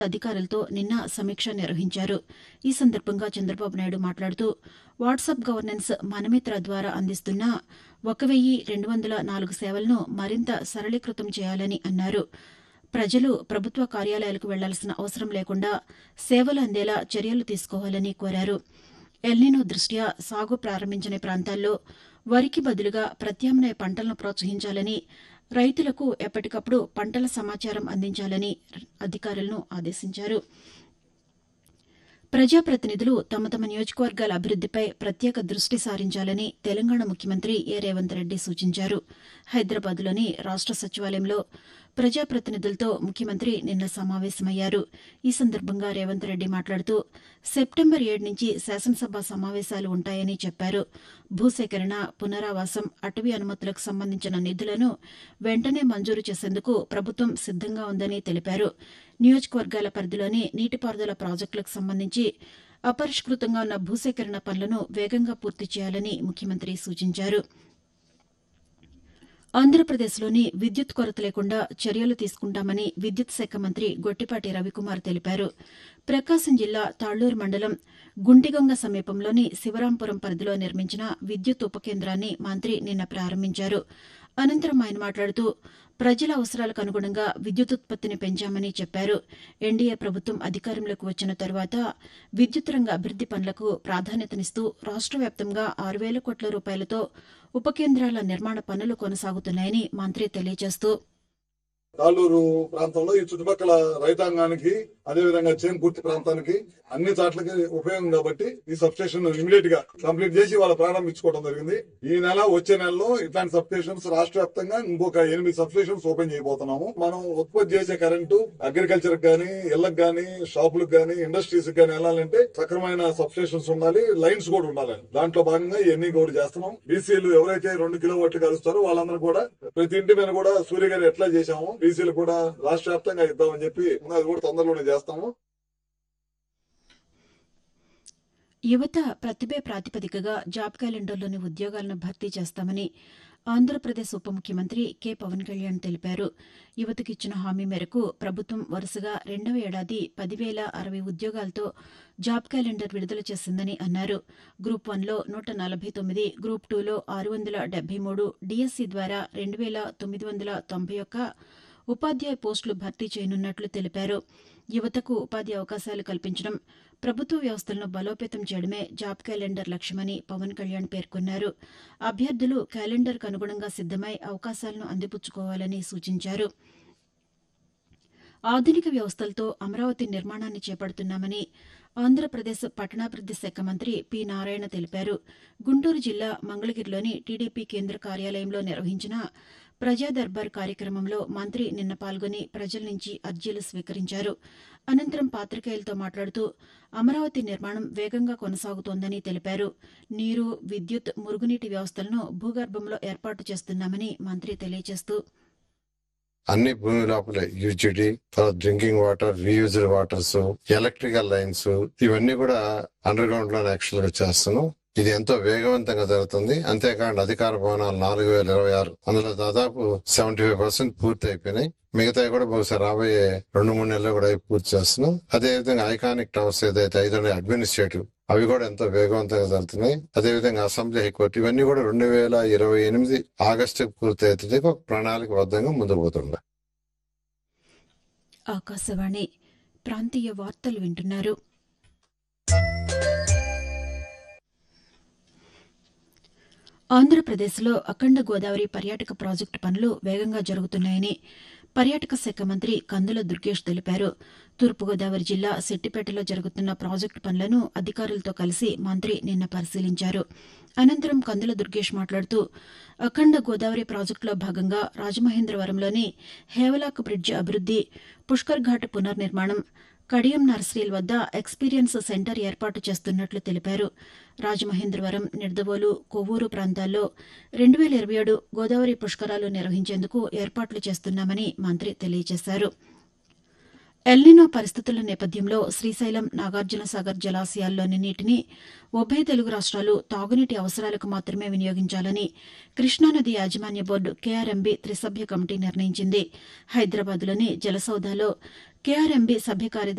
అధికారులతో నిన్న సమీక్ష నిర్వహించారు. ఈ సందర్భంగా చంద్రబాబు నాయుడు మాట్లాడుతూ వాట్సాప్ గవర్నెన్స్ మనమిత్ర ద్వారా అందిస్తున్న 1,204 సేవలను మరింత సరళీకృతం చేయాలని అన్నారు. ప్రజలు ప్రభుత్వ కార్యాలయాలకు వెళ్లాల్సిన అవసరం లేకుండా సేవలు అందేలా చర్యలు తీసుకోవాలని కోరారు. ఎల్నినో దృష్ట్యా సాగు ప్రారంభించని ప్రాంతాల్లో వరికి బదులుగా ప్రత్యామ్నాయ పంటలను ప్రోత్సహించాలని, రైతులకు ఎప్పటికప్పుడు పంటల సమాచారం అందించాలని అధికారులను ఆదేశించారు. ప్రజాప్రతినిధులు తమ తమ నియోజకవర్గాల అభివృద్దిపై ప్రత్యేక దృష్టి సారించాలని తెలంగాణ ముఖ్యమంత్రి ఏ రేవంత్ రెడ్డి సూచించారు. హైదరాబాద్లోని రాష్ట సచివాలయంలో ప్రజాప్రతినిధులతో ముఖ్యమంత్రి నిన్న సమావేశమయ్యారు. ఈ సందర్భంగా రేవంత్ రెడ్డి మాట్లాడుతూ సెప్టెంబర్ 7 నుంచి శాసనసభ సమావేశాలు ఉంటాయని చెప్పారు. భూసేకరణ, పునరావాసం, అటవీ అనుమతులకు సంబంధించిన నిధులను వెంటనే మంజూరు చేసేందుకు ప్రభుత్వం సిద్దంగా ఉందని తెలిపారు. నియోజకవర్గాల పరిధిలోని నీటిపారుదల ప్రాజెక్టులకు సంబంధించి అపరిష్కృతంగా ఉన్న భూసేకరణ పనులను వేగంగా పూర్తి చేయాలని ముఖ్యమంత్రి సూచించారు. ఆంధ్రప్రదేశ్లోని విద్యుత్ కొరత లేకుండా చర్యలు తీసుకుంటామని విద్యుత్ శాఖ మంత్రి గొట్టిపాటి రవికుమార్ తెలిపారు. ప్రకాశం జిల్లా తాళ్లూరు మండలం గుంటిగొంగ సమీపంలోని శివరాంపురం పరిధిలో నిర్మించిన విద్యుత్ ఉప కేంద్రాన్ని మంత్రి నిన్న ప్రారంభించారు. అనంతరం ఆయన మాట్లాడుతూ ప్రజల అవసరాలకు అనుగుణంగా విద్యుదుత్పత్తిని పెంచామని చెప్పారు. ఎన్డీఏ ప్రభుత్వం అధికారంలోకి వచ్చిన తరువాత విద్యుత్ రంగ అభివృద్ది పనులకు ప్రాధాన్యతనిస్తూ రాష్ట వ్యాప్తంగా 6,000 కోట్ల రూపాయలతో ఉప కేంద్రాల నిర్మాణ పనులు కొనసాగుతున్నాయని మంత్రి తెలియజేస్తూ తాళ్లూరు ప్రాంతంలో ఈ చుట్టుపక్కల రైతాంగానికి అదేవిధంగా చేన్కుర్తి ప్రాంతానికి అన్ని చోట్లకి ఉపయోగం కాబట్టి ఈ సబ్స్టేషన్ ఇమీడియట్ గా కంప్లీట్ చేసి వాళ్ళ ప్రారంభించుకోవడం జరిగింది. ఈ నెల వచ్చే నెలలో ఇట్లాంటి సబ్స్టేషన్స్ రాష్ట్ర వ్యాప్తంగా ఇంకొక 8 సబ్స్టేషన్స్ ఓపెన్ చేయబోతున్నాము. మనం ఉత్పత్తి చేసే కరెంటు అగ్రికల్చర్ గానీ, ఇళ్లకు గానీ, షాపులకు గానీ, ఇండస్ట్రీస్ గానీ వెళ్ళాలంటే సక్రమైన సబ్స్టేషన్స్ ఉండాలి, లైన్స్ కూడా ఉండాలి. దాంట్లో భాగంగా ఇవన్నీ కూడా చేస్తున్నాం. బీసీలు ఎవరైతే 2 కిలోవాట్లు కలుస్తారో వాళ్ళందరూ కూడా ప్రతి ఇంటి మీద కూడా సూర్య గారు ఎట్లా చేశాము బీసీలు కూడా రాష్ట్ర వ్యాప్తంగా ఇద్దామని చెప్పి అది కూడా తొందరలోనే చేస్తాము. యువత ప్రతిభే ప్రాతిపదికగా జాబ్ క్యాలెండర్లోని ఉద్యోగాలను భర్తీ చేస్తామని ఆంధ్రప్రదేశ్ ఉప ముఖ్యమంత్రి కె పవన్ కళ్యాణ్ తెలిపారు. యువతకు ఇచ్చిన హామీ మేరకు ప్రభుత్వం వరుసగా 2వ ఏడాది 10,060 ఉద్యోగాలతో జాబ్ క్యాలెండర్ విడుదల చేసిందని అన్నారు. గ్రూప్ 1లో 149, గ్రూప్ 2లో 673, డీఎస్సీ ద్వారా 2,991 ఉపాధ్యాయ పోస్టులు భర్తీ చేయనున్నట్లు తెలిపారు. యువతకు ఉపాధి అవకాశాలు కల్పించడం, ప్రభుత్వ వ్యవస్థలను బలోపేతం చేయడమే జాబ్ క్యాలెండర్ లక్ష్యమని పవన్ కళ్యాణ్ పేర్కొన్నారు. అభ్యర్థులు క్యాలెండర్కు అనుగుణంగా సిద్దమై అవకాశాలను అందిపుచ్చుకోవాలని సూచించారు. ఆధునిక వ్యవస్థలతో అమరావతి నిర్మాణాన్ని చేపడుతున్నామని ఆంధ్రప్రదేశ్ పట్టణాభివృద్ది శాఖ మంత్రి పి నారాయణ తెలిపారు. గుంటూరు జిల్లా మంగళగిరిలోని టీడీపీ కేంద్ర కార్యాలయంలో నిర్వహించిన ప్రజా దర్బార్ కార్యక్రమంలో మంత్రి నిన్న పాల్గొని ప్రజల నుంచి అర్జీలు స్వీకరించారు. అనంతరం పాతికేయులతో మాట్లాడుతూ అమరావతి నిర్మాణం వేగంగా కొనసాగుతోందని తెలిపారు. నీరు, విద్యుత్, మురుగునీటి వ్యవస్థలను భూగర్భంలో ఏర్పాటు చేస్తున్నామని మంత్రి తెలియజేస్తూ అన్ని భూమి లోపలే UGD, drinking water, reused waters, electrical lines ఇవన్నీ కూడా అండర్ గ్రౌండ్ లోనే యాక్చువల్ గా చేస్తున్నాం. ఇది ఎంతో వేగవంతంగా జరుగుతుంది. అంతేకాకుండా అధికార భవనాలు 4,026 అందులో దాదాపు 75% పూర్తి అయిపోయినాయి. మిగతా కూడా బహుశా రాబోయే 2-3 నెలలు కూడా పూర్తి చేస్తున్నాం. అదేవిధంగా ఐకానిక్ టవర్స్ ఏదైతే 5 అడ్మినిస్ట్రేటివ్ అవి కూడా ఎంతో వేగవంతంగా జరుగుతున్నాయి. అదేవిధంగా అసెంబ్లీ, హైకోర్టు ఇవన్నీ కూడా 2028 ఆగస్టు పూర్తి అవుతుంది. ఒక ప్రణాళికబద్ధంగా ముందుకు పోతుంది. ఆకాశవాణి ప్రాంతీయ వార్తలు వింటున్నారు. ఆంధ్రప్రదేశ్లో అఖండ గోదావరి పర్యాటక ప్రాజెక్టు పనులు వేగంగా జరుగుతున్నాయని పర్యాటక శాఖ మంత్రి కందుల దుర్గేష్ తెలిపారు. తూర్పుగోదావరి జిల్లా సెట్టిపేటలో జరుగుతున్న ప్రాజెక్టు పనులను అధికారులతో కలిసి మంత్రి నిన్న పరిశీలించారు. అనంతరం కందుల దుర్గేష్ మాట్లాడుతూ అఖండ గోదావరి ప్రాజెక్టులో భాగంగా రాజమహేంద్రవరంలోని హేవలాక్ బ్రిడ్జి అభివృద్ది, పుష్కర్ ఘాట్ పునర్నిర్మాణం, కడియం నర్సరీల వద్ద ఎక్స్పీరియన్స్ సెంటర్ ఏర్పాటు చేస్తున్నట్లు తెలిపారు. రాజమహేంద్రవరం, నిడదవోలు, కొవ్వూరు ప్రాంతాల్లో 2027 గోదావరి పుష్కరాలు నిర్వహించేందుకు ఏర్పాట్లు చేస్తున్నామని మంత్రి తెలియజేశారు. ఎల్నినో పరిస్థితుల నేపథ్యంలో శ్రీశైలం, నాగార్జునసాగర్ జలాశయాల్లోని నీటిని ఉభయ తెలుగు రాష్ట్రాలు తాగునీటి అవసరాలకు మాత్రమే వినియోగించాలని కృష్ణానది యాజమాన్య బోర్డు కేఆర్ఎంబీ త్రిసభ్య కమిటీ నిర్ణయించింది. హైదరాబాద్లోని జలసౌధలో కేఆర్ఎంబీ సభ్య కార్యదర్శి